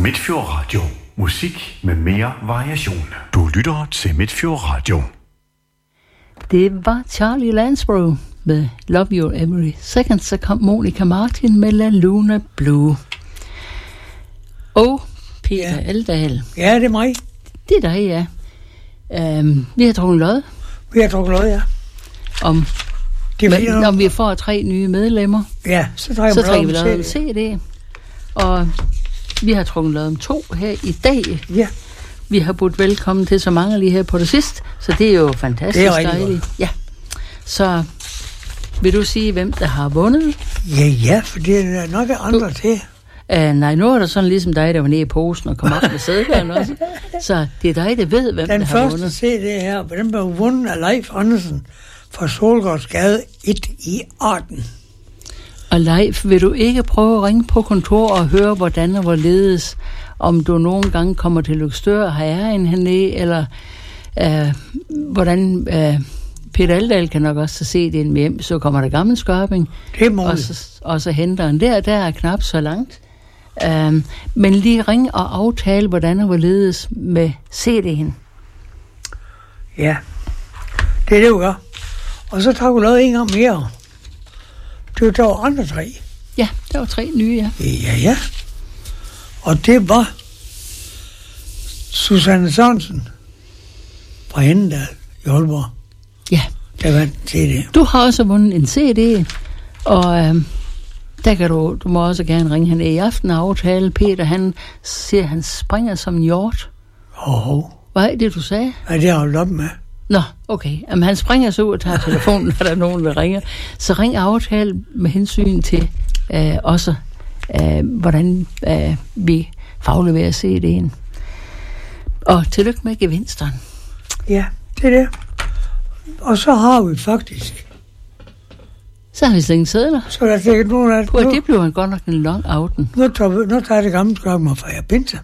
Midtfjord Radio. Musik med mere variation. Du lytter til Midtfjord Radio. Det var Charlie Lansborough med Love You Every Second. Så kom Monica Martin med La Luna Blue. Og Peter Eldal. Ja, det er mig. Det er dig, ja. Vi har drukket lod. Ja. Når vi får 3 nye medlemmer, ja, så trækker vi lod om CD. Og vi har trukket lod om 2 her i dag. Ja. Vi har budt velkommen til så mange lige her på det sidste, så det er jo fantastisk dejligt. Ja. Så vil du sige, hvem der har vundet? Ja, for det er nok andre til. Nej, nu er der sådan ligesom dig, der var nede i posen og kom op med sædlen også. Så det er dig, der ved, hvem der har vundet. Den første CD her, den blev vundet af Leif Andersen fra Solgårdsgade 1 i Arden. Og Leif, vil du ikke prøve at ringe på kontor og høre, hvordan og hvorledes, om du nogle gange kommer til Løgstør og har en hernede, eller hvordan Peter Eldal kan nok også se det med hjem, så kommer der gammel skørping, og så henter han der er knap så langt. Men lige ring og aftale, hvordan og hvorledes med CD'en. Ja, det er det, du gør. Og så tager du lavet en gang mere. Det var andre 3. Ja, der var 3 nye, ja. Ja. Og det var Susanne Sørensen fra Hendal i Aalborg. Ja. Der vandt CD. Du har også vundet en CD, og der kan du må også gerne ringe hende i aften og aftale. Peter, han siger, han springer som en hjort. Hvad er det, du sagde? Ja, det har jeg holdt op med. Nå, okay. Jamen, han springer så ud og tager telefonen, når der er nogen, der ringer. Så ring og aftale med hensyn til også, hvordan vi fagleverer CD'en. Og tillykke med gevinsteren. Ja, det er det. Og så har vi faktisk... Så har vi slet ingen sædler. Så der er ikke nogen af det. Det blev godt nok en long outen. Nu tager det gamle skørm og fejrer pinse.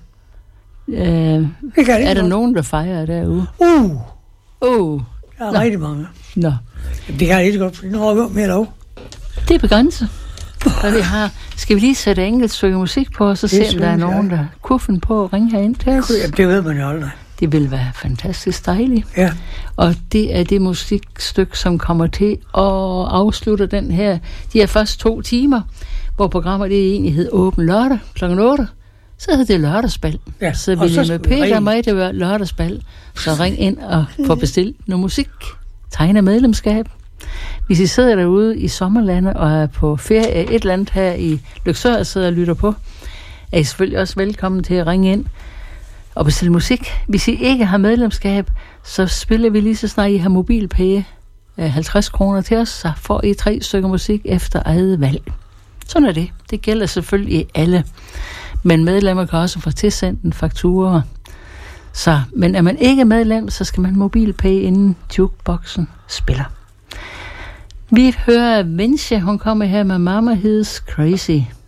Er der nogen, der fejrer derude? Der er rigtig mange. Nå. Det kan jeg ikke godt, for nu har vi mere lov. Det er begrænset. Og vi har... Skal vi lige sætte enkelt stykke musik på, og så se, om der er nogen, der kunne finde på at ringe herind til os? Det ved man jo aldrig. Det vil være fantastisk dejligt. Ja. Og det er det musikstykke, som kommer til at afslutte den her... De her første 2 timer, hvor programmet det egentlig hed Åben Lørdag kl. 8. Så hedder det lørdagsbal. Ja, så vil med Peter og mig, det var lørdagsbal. Så ring ind og få bestilt noget musik. Tegne medlemskab. Hvis I sidder derude i sommerlandet og er på ferie et eller andet her i Løgstør og sidder og lytter på, er I selvfølgelig også velkommen til at ringe ind og bestille musik. Hvis I ikke har medlemskab, så spiller vi lige så snart I har mobilpay 50 kroner til os, så får I 3 stykker musik efter eget valg. Sådan er det. Det gælder selvfølgelig alle. Men medlemmer kan også få tilsendt en faktura. Så, men er man ikke medlem, så skal man mobilpay inden jukeboxen spiller. Vi hører Vincia, hun kommer her med Mama Is Crazy.